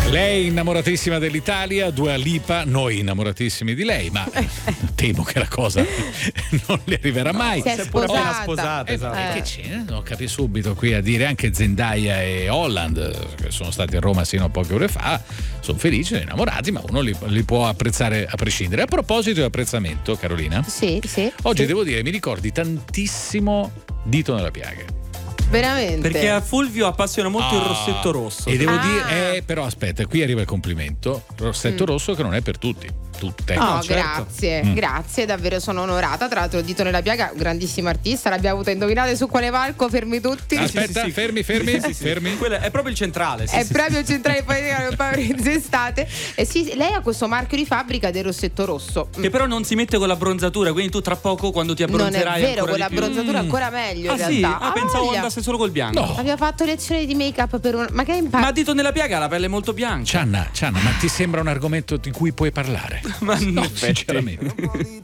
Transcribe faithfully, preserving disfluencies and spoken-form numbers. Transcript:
Lei innamoratissima dell'Italia, Dua Lipa, noi innamoratissimi di lei, ma temo che la cosa non le arriverà mai. Si è sposata. sposata, Eh, esatto. eh, che c'è? Non capi subito qui a dire anche Zendaya e Holland, che sono stati a Roma sino a poche ore fa, sono felici, sono innamorati, ma uno li, li può apprezzare a prescindere. A proposito di apprezzamento, Carolina, Sì, sì. oggi sì. devo dire, mi ricordi tantissimo Dito nella piaga. Veramente. Perché a Fulvio appassiona molto il Ah, rossetto rosso. E devo Ah. dire, eh, però aspetta, qui arriva il complimento. Rossetto Mm. rosso che non è per tutti. Tutte. No, No, certo. grazie, Mm. grazie, davvero sono onorata. Tra l'altro, il Dito nella piaga, grandissimo artista. L'abbiamo avuto, indovinate su quale palco? Fermi tutti. Aspetta, sì, sì. fermi, fermi, Sì, sì. fermi. Quello è proprio il centrale. Sì, È sì, proprio il centrale di estate. E sì, lei ha questo marchio di fabbrica del rossetto rosso. sì. Che però non si mette con l'abbronzatura, quindi tu tra poco quando ti Non è abbronzerai vero, ancora con di più. l'abbronzatura Mm. ancora meglio in Ah sì? realtà. Ah, pensavo voglia. andasse solo col bianco. No. Abbiamo fatto lezioni di make-up per un. Ma che impatto? Ma Dito nella piaga ha la pelle molto bianca. Cianna, Cianna, ma ti sembra un argomento di cui puoi parlare? Ma in No, effetti. sinceramente.